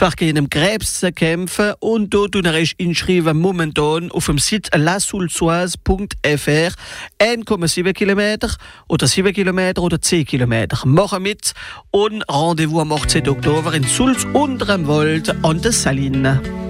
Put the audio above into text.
einfach gegen den Krebs zu kämpfen. Und dort tun euch inschreiben momentan auf dem Site lasulzoise.fr 1,7 Kilometer oder 7 Kilometer oder 10 Kilometer. Machen mit und Rendezvous am 18. Oktober in Sulz unter dem Wald an der Saline.